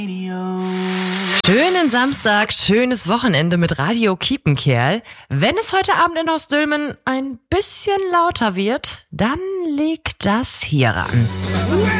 Schönen Samstag, schönes Wochenende mit Radio Kiepenkerl. Wenn es heute Abend in Ostdülmen ein bisschen lauter wird, dann liegt das hier ran.